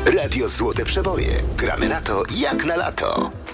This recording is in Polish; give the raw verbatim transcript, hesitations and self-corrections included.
Radio Złote Przeboje. Gramy na to jak na lato.